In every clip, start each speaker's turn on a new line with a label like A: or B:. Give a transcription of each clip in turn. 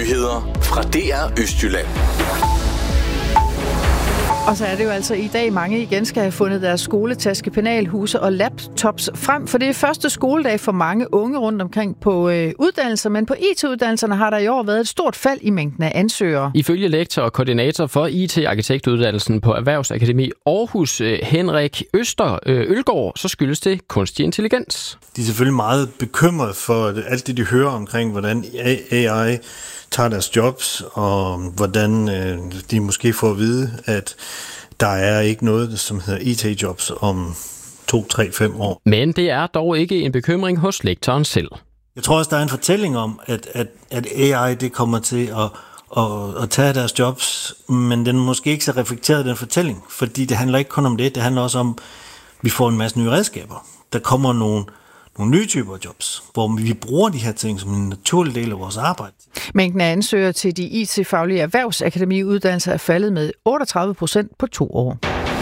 A: Nyheder fra DR Østjylland.
B: Og så er det jo altså i dag, mange igen skal have fundet deres skoletaske, penalhuse og laptops frem, for det er første skoledag for mange unge rundt omkring på uddannelser, men på IT-uddannelserne har der i år været et stort fald i mængden af ansøgere. Ifølge lektor og koordinator for IT-arkitektuddannelsen på Erhvervsakademi Aarhus, Henrik Ølgaard, så skyldes det kunstig intelligens.
C: De er selvfølgelig meget bekymrede for alt det, de hører omkring, hvordan AI tager deres jobs, og hvordan de måske får at vide, at der er ikke noget, som hedder IT-jobs om 2, 3, 5 år.
B: Men det er dog ikke en bekymring hos lektoren selv.
C: Jeg tror også, der er en fortælling om, at AI det kommer til at tage deres jobs, men den er måske ikke så reflekteret, den fortælling, fordi det handler ikke kun om det, det handler også om, at vi får en masse nye redskaber. Der kommer nogle nye typer jobs, hvor vi bruger de her ting som en naturlig del af vores arbejde. Mængden af ansøgere til de IT-faglige erhvervsakademiuddannelser er faldet med 38% på 2 år.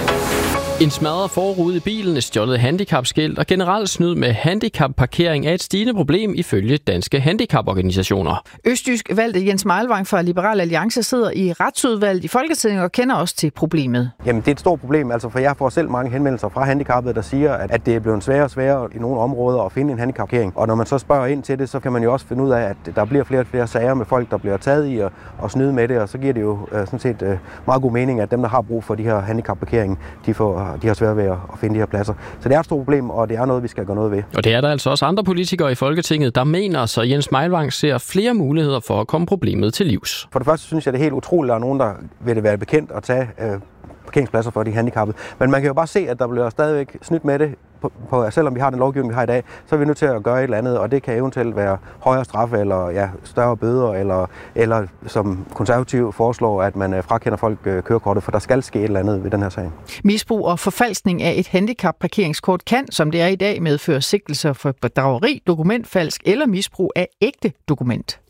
B: En smadret forrude i bilen, et stjålet handicapskilt og generelt snyd med handicapparkering er et stigende problem ifølge danske handicaporganisationer. Østjysk valgte Jens Meilvang fra Liberal Alliance sidder i retsudvalget i Folketinget og kender også til problemet.
D: Jamen det er et stort problem, for jeg får selv mange henvendelser fra handicappede, der siger, at det er blevet sværere og sværere i nogle områder at finde en handicapparkering. Og når man så spørger ind til det, så kan man jo også finde ud af, at der bliver flere og flere sager med folk, der bliver taget i og snyde med det, og så giver det jo sådan set meget god mening, at dem, der har brug for de her handicapparkering, de har svært ved at finde de her pladser. Så det er et stort problem, og det er noget, vi skal gøre noget ved.
B: Og det er der altså også andre politikere i Folketinget, der mener, så Jens Meilvang ser flere muligheder for at komme problemet til livs.
D: For det første synes jeg, det er helt utroligt, at der er nogen, der vil det være bekendt at tage parkeringspladser for de handicappede. Men man kan jo bare se, at der bliver stadigvæk snydt med det. Selvom vi har den lovgivning, vi har i dag, så er vi nødt til at gøre et eller andet, og det kan eventuelt være højere straffe eller større bøder, eller som konservativ foreslår, at man frakender folk kørekortet, for der skal ske et eller andet ved den her sag.
B: Misbrug og forfalskning af et handicapparkeringskort kan, som det er i dag, medføre sigtelser for bedrageri, dokumentfalsk eller misbrug af ægte dokument.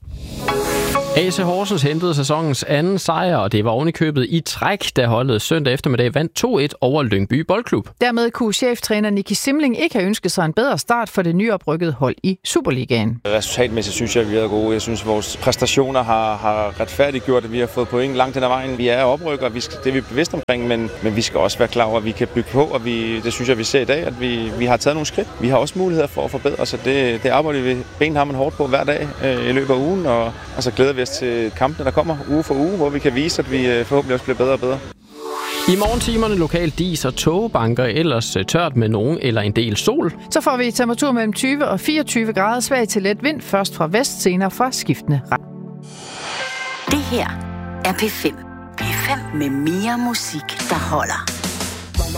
B: AC Horsens hentede sæsonens anden sejr, og det var ovenikøbet i træk, da holdet søndag eftermiddag vandt 2-1 over Lyngby Boldklub. Dermed kunne cheftræner Nicky Simling ikke have ønsket sig en bedre start for det nyoprykkede hold i Superligaen.
E: Resultatmæssigt synes jeg, at vi er gode. Jeg synes, at vores præstationer har retfærdiggjort, at vi har fået point langt hen ad vejen. Vi er oprykker, det er vi bevidst omkring, men vi skal også være klar over, at vi kan bygge på, og det synes jeg, vi ser i dag, at vi har taget nogle skridt. Vi har også muligheder for at forbedre, så det arbejder vi benhamrende hårdt på hver dag i løbet af ugen, og så glæder vi os til kampene, der kommer uge for uge, hvor vi kan vise, at vi forhåbentlig også bliver bedre og bedre.
B: I morgentimerne lokalt dis og tågebanker, ellers tørt med nogen eller en del sol. Så får vi temperatur mellem 20 og 24 grader, svag til let vind, først fra vest, senere fra skiftende regn.
F: Det her er P5. P5 med mere musik, der holder.